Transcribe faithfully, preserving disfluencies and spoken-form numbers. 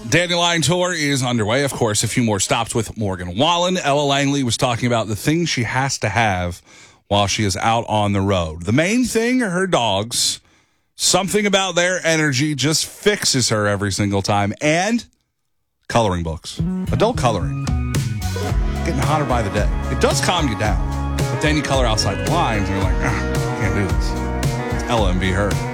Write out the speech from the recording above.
Dandelion Tour is underway. Of course, a few more stops with Morgan Wallen. Ella Langley was talking about the things she has to have while she is out on the road. The main thing are her dogs. Something about their energy just fixes her every single time. And coloring books. Adult coloring. Getting hotter by the day. It does calm you down. But then you color outside the lines and you're like, ah, I can't do this. It's Ella and Be Heard.